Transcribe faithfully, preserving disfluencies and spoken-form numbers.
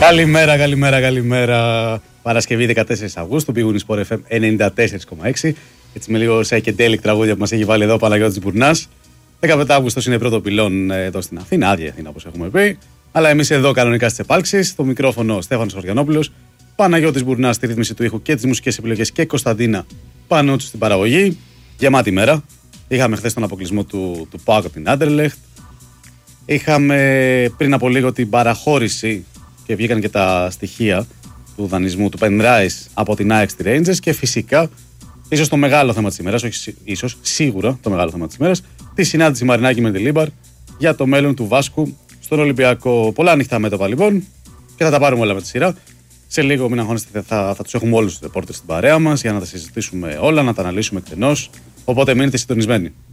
Καλημέρα, καλημέρα, καλημέρα. Παρασκευή δεκατέσσερις Αυγούστου, Big Win Sport εφ εμ ενενήντα τέσσερα κόμμα έξι. Έτσι με λίγο psychedelic τραγούδια που μας έχει βάλει εδώ ο Παναγιώτης Μπουρνάς. δεκαπέντε Αυγούστου είναι πρώτο πυλόν εδώ στην Αθήνα, άδεια Αθήνα όπως έχουμε πει. Αλλά εμείς εδώ κανονικά στις επάλξεις. Στο μικρόφωνο Στέφανος Χωριανόπουλος, Παναγιώτης Μπουρνάς στη ρύθμιση του ήχου και τις μουσικές επιλογές και Κωνσταντίνα Πανούτσου στην παραγωγή. Γεμάτη μέρα. Είχαμε χθες τον αποκλεισμό του, του ΠΑΟΚ από την Άντερλεχτ. Είχαμε πριν από λίγο την παραχώρηση και βγήκαν και τα στοιχεία του δανεισμού του Penrice από την ΑΕΚ στη Rangers και φυσικά, ίσως το μεγάλο θέμα της ημέρας, όχι ίσως, σίγουρα το μεγάλο θέμα της ημέρας, τη συνάντηση Μαρινάκη με τη Λίμπαρ για το μέλλον του Βάσκου στον Ολυμπιακό. Πολλά ανοιχτά μέτωπα λοιπόν και θα τα πάρουμε όλα με τη σειρά. Σε λίγο, μην αγχώνεστε, θα, θα τους έχουμε όλους τους ρεπόρτερς στην παρέα μας για να τα συζητήσουμε όλα, να τα αναλύσουμε εκτενώς. Οπότε μείνετε συντονισμένοι.